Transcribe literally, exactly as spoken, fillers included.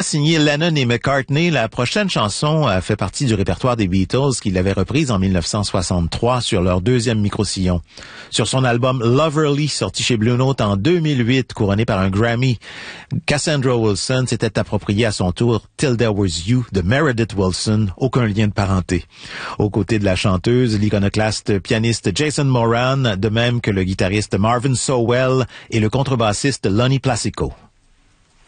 signé Lennon et McCartney, la prochaine chanson a fait partie du répertoire des Beatles qui l'avaient reprise en mille neuf cent soixante-trois sur leur deuxième micro-sillon. Sur son album Loverly, sorti chez Blue Note en deux mille huit, couronné par un Grammy, Cassandra Wilson s'était approprié à son tour Till There Was You de Meredith Wilson, aucun lien de parenté. Aux côtés de la chanteuse, l'iconoclaste pianiste Jason Moran, de même que le guitariste Marvin Sowell et le contrebassiste Lonnie Placico.